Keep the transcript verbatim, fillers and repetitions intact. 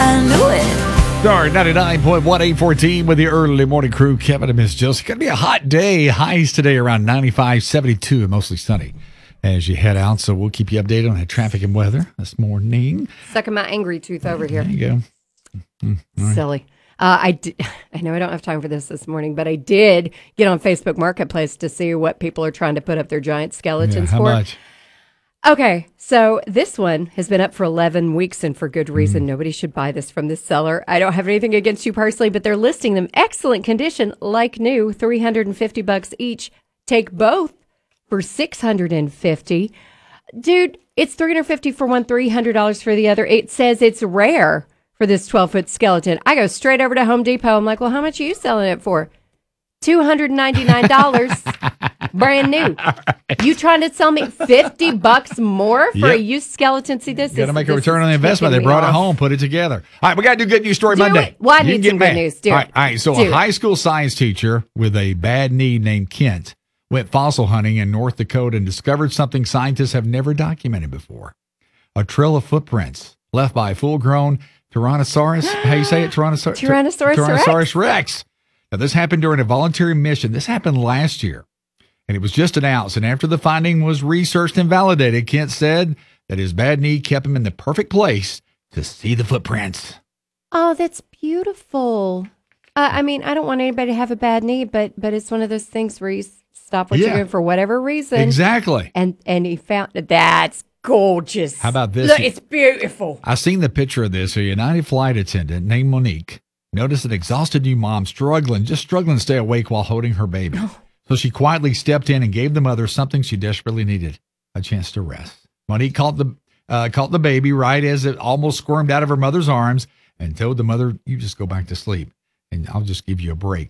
I knew it. Star ninety-nine point one, eight fourteen with the early morning crew. Kevin and Miss Jill. It's going to be a hot day. Highs today around ninety-five, seventy-two, and mostly sunny as you head out. So we'll keep you updated on that traffic and weather this morning. Sucking my angry tooth over here. There you go. Mm-hmm. Right. Silly. Uh, I, d- I know I don't have time for this this morning, but I did get on Facebook Marketplace to see what people are trying to put up their giant skeletons Yeah, how for. much? Okay, so this one has been up for eleven weeks, and for good reason. Mm. Nobody should buy this from this seller. I don't have anything against you personally, but they're listing them excellent condition, like new, three hundred fifty bucks each. Take both for six hundred fifty. Dude, it's three hundred fifty for one, three hundred dollars for the other. It says it's rare for this twelve-foot skeleton. I go straight over to Home Depot. I'm like, well, how much are you selling it for? two hundred ninety-nine dollars. Brand new. Right. You trying to sell me fifty bucks more for yep. a used skeleton? See, this you got to make this a return on the investment. They brought off. it home, put it together. All right, we got to do Good News Story do Monday. It. Well, I you need some good news. Do all it. right, all right. So do a it. high school science teacher with a bad knee named Kent went fossil hunting in North Dakota and discovered something scientists have never documented before. A trail of footprints left by a full-grown Tyrannosaurus. How you say it? Tyrannosaurus, Tyrannosaurus, Tyrannosaurus Rex. Rex. Now, this happened during a voluntary mission. This happened last year. And it was just announced, and after the finding was researched and validated, Kent said that his bad knee kept him in the perfect place to see the footprints. Oh, that's beautiful. Uh, I mean, I don't want anybody to have a bad knee, but but it's one of those things where you stop what yeah. you're doing for whatever reason. Exactly. And and he found that's gorgeous. How about this? Look, it's beautiful. I seen the picture of this. A United flight attendant named Monique noticed an exhausted new mom struggling, just struggling to stay awake while holding her baby. So she quietly stepped in and gave the mother something she desperately needed, a chance to rest. Monique caught the uh, caught the baby right as it almost squirmed out of her mother's arms and told the mother, you just go back to sleep and I'll just give you a break.